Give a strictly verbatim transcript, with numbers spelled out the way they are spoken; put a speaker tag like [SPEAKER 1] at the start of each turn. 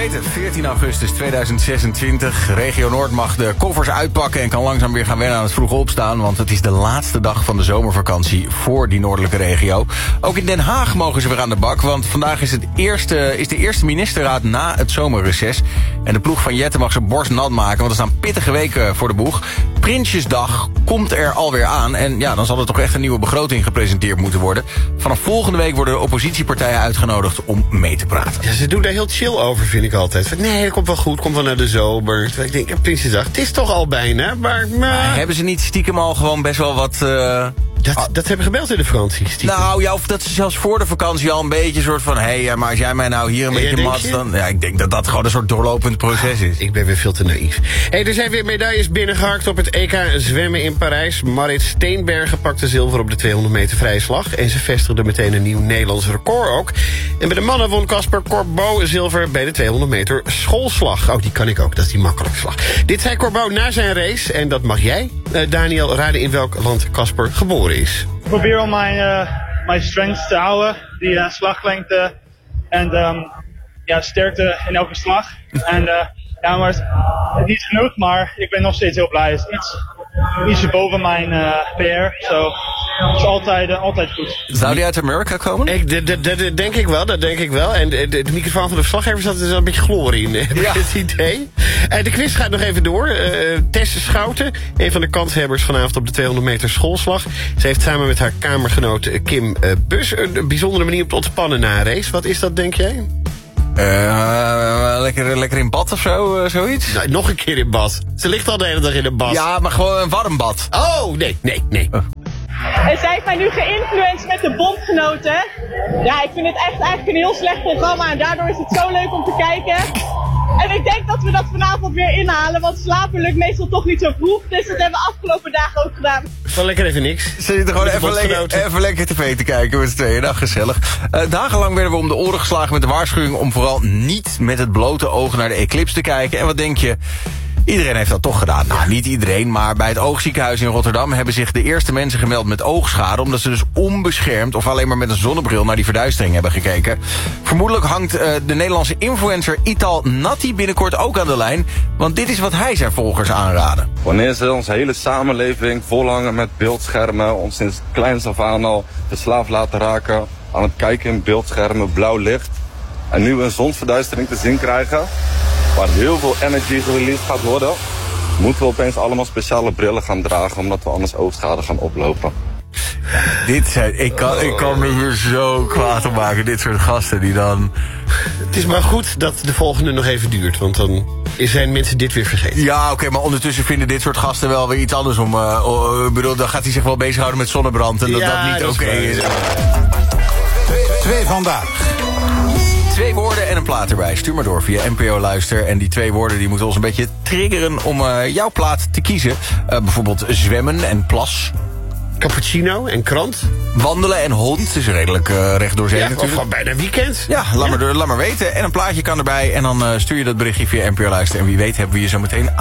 [SPEAKER 1] weten, veertien augustus tweeduizend zesentwintig. Regio Noord mag de koffers uitpakken en kan langzaam weer gaan wennen aan het vroege opstaan. Want het is de laatste dag van de zomervakantie voor die noordelijke regio. Ook in Den Haag mogen ze weer aan de bak. Want vandaag is, het eerste, is de eerste ministerraad na het zomerreces. En de ploeg van Jette mag zijn borst nat maken. Want er staan pittige weken voor de boeg. Prinsjesdag komt er alweer aan. En ja, dan zal er toch echt een nieuwe begroting gepresenteerd moeten worden. Vanaf volgende week worden de oppositiepartijen uitgenodigd om mee te praten.
[SPEAKER 2] Ja, ze doen daar heel chill over, vind ik altijd. Nee, dat komt wel goed, komt wel naar de zomer. Terwijl ik denk, ja, Prinsjesdag, het is toch al bijna, maar... maar...
[SPEAKER 1] maar hebben ze niet stiekem al gewoon best wel wat... Uh...
[SPEAKER 2] Dat, ah. dat hebben gebeld in de vakantie, stiekem.
[SPEAKER 1] Nou ja, of dat ze zelfs voor de vakantie al een beetje soort van... hé, hey, maar als jij mij nou hier een ja, beetje mat, dan... Ja, ik denk dat dat gewoon een soort doorlopend proces is.
[SPEAKER 2] Ah, ik ben weer veel te naïef. Hey, er zijn weer medailles binnengehakt op het E K zwemmen in Parijs. Marit Steenbergen pakte zilver op de tweehonderd meter vrije slag. En ze vestigde meteen een nieuw Nederlands record ook. En bij de mannen won Casper Corbeau zilver bij de tweehonderd meter schoolslag. Oh, die kan ik ook, dat is die makkelijke slag. Dit zei Corbeau na zijn race. En dat mag jij, uh, Daniel, raden in welk land Casper geboren is.
[SPEAKER 3] Ik probeer om mijn, uh, mijn strength te houden, die uh, slaglengte en um, ja, sterkte in elke slag. En uh, ja, maar het is niet genoeg, maar ik ben nog steeds heel blij. Het is iets, iets boven mijn uh, P R, zo het is altijd, uh, altijd goed.
[SPEAKER 1] Zou die uit Amerika komen?
[SPEAKER 2] Ik, dat, dat, dat denk ik wel, dat denk ik wel. En de, de, de microfoon van de verslaggever zat er een beetje glorie in, heb ik ja. het idee. En de quiz gaat nog even door. Uh, Tess Schouten, een van de kanshebbers vanavond op de tweehonderd meter schoolslag. Ze heeft samen met haar kamergenoot Kim uh, Bus een bijzondere manier om te ontspannen na een race. Wat is dat, denk jij?
[SPEAKER 1] Uh, lekker, lekker in bad of zo, uh, zoiets?
[SPEAKER 2] Nou, nog een keer in bad. Ze ligt al de hele dag in een bad.
[SPEAKER 1] Ja, maar gewoon een warm bad.
[SPEAKER 2] Oh, nee, nee, nee. Uh.
[SPEAKER 4] En zij heeft mij nu geïnfluenced met de bondgenoten. Ja, ik vind het echt eigenlijk een heel slecht programma. En daardoor is het zo leuk om te kijken. En ik denk dat we dat vanavond weer inhalen. Want slapen lukt meestal toch niet zo vroeg. Dus dat hebben we afgelopen dagen ook gedaan.
[SPEAKER 2] Gewoon lekker even niks.
[SPEAKER 1] Ze zitten gewoon even lekker, even lekker tv te kijken met z'n tweeën. Nou, gezellig. Uh, dagenlang werden we om de oren geslagen met de waarschuwing... om vooral niet met het blote oog naar de eclipse te kijken. En wat denk je... Iedereen heeft dat toch gedaan. Nou, niet iedereen, maar bij het Oogziekenhuis in Rotterdam... hebben zich de eerste mensen gemeld met oogschade... omdat ze dus onbeschermd of alleen maar met een zonnebril... naar die verduistering hebben gekeken. Vermoedelijk hangt uh, de Nederlandse influencer Ital Natti binnenkort ook aan de lijn... want dit is wat hij zijn volgers aanraden.
[SPEAKER 5] Wanneer ze onze hele samenleving volhangen met beeldschermen... ons sinds kleins af aan al verslaafd laten raken... aan het kijken in beeldschermen, blauw licht... en nu een zonsverduistering te zien krijgen... waar heel veel energy gereleased gaat worden... moeten we opeens allemaal speciale brillen gaan dragen... omdat we anders oogschade gaan oplopen.
[SPEAKER 1] Dit zijn, ik, kan, ik kan me hier zo kwaad op maken. Dit soort gasten die dan...
[SPEAKER 2] Het is maar goed dat de volgende nog even duurt. Want dan zijn mensen dit weer vergeten.
[SPEAKER 1] Ja, oké, okay, maar ondertussen vinden dit soort gasten wel weer iets anders om... Uh, uh, ik bedoel, dan gaat hij zich wel bezighouden met zonnebrand. En dat ja, dat niet oké okay is.
[SPEAKER 6] Twee vandaag.
[SPEAKER 1] Twee woorden en een plaat erbij. Stuur maar door via N P O Luister. En die twee woorden die moeten ons een beetje triggeren om uh, jouw plaat te kiezen. Uh, bijvoorbeeld zwemmen en plas.
[SPEAKER 2] Cappuccino en krant.
[SPEAKER 1] Wandelen en hond. is redelijk uh, recht door zee
[SPEAKER 2] ja,
[SPEAKER 1] natuurlijk.
[SPEAKER 2] Of gewoon bijna weekend.
[SPEAKER 1] Ja, laat, ja. Maar, laat maar weten. En een plaatje kan erbij. En dan uh, stuur je dat berichtje via N P O Luister. En wie weet hebben we je zo meteen